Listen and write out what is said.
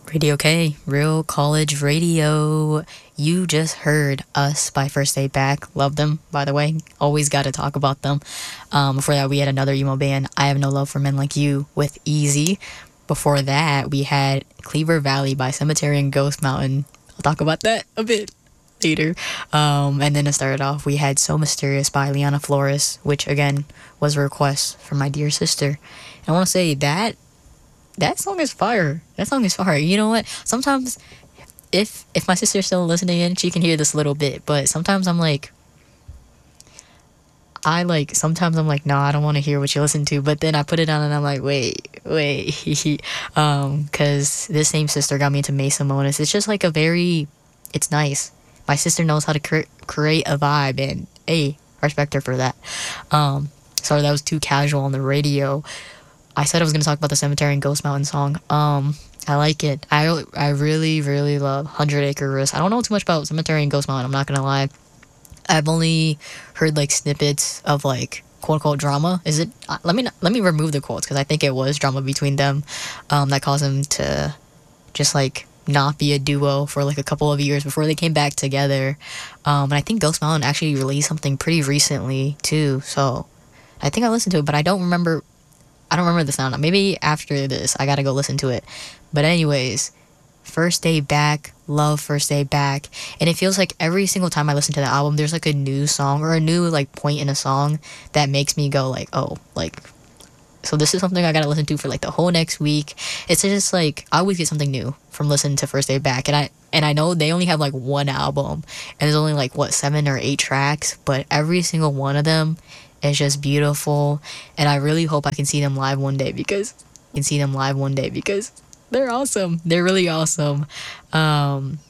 Radio K, Real College Radio. You just heard Us by First Day Back. Love them, by the way. Always got to talk about them. Before that, we had another emo band, I Have No Love for Men Like You, with Easy. Before that, we had Cleaver Valley by Cemetery and Ghost Mountain. I'll talk about that a bit later. And then to start off, we had So Mysterious by Liana Flores, which again was a request from my dear sister. And I want to say that song is fire. That song is fire. You know what? Sometimes, if my sister's still listening in, she can hear this a little bit. But sometimes I'm like, sometimes I'm like, no, I don't want to hear what you listen to. But then I put it on and I'm like, wait. Because this same sister got me into Mesa Monis. It's just like it's nice. My sister knows how to create a vibe, and hey, I respect her for that. Sorry, that was too casual on the radio. I said I was going to talk about the Cemetery and Ghost Mountain song. I like it. I really, really love 100 Acre Rest. I don't know too much about Cemetery and Ghost Mountain, I'm not going to lie. I've only heard like snippets of like quote unquote drama. Is it? Let me remove the quotes because I think it was drama between them that caused them to just like not be a duo for like a couple of years before they came back together. And I think Ghost Mountain actually released something pretty recently too. So I think I listened to it, but I don't remember the sound. Maybe after this, I gotta go listen to it. But anyways, First Day Back, love First Day Back. And it feels like every single time I listen to the album, there's like a new song or a new like point in a song that makes me go like, oh, like, so this is something I gotta listen to for like the whole next week. It's just like, I always get something new from listening to First Day Back. And I know they only have like one album and there's only like, 7 or 8 tracks, but every single one of them is just beautiful. And I really hope I can see them live one day because they're awesome. They're really awesome.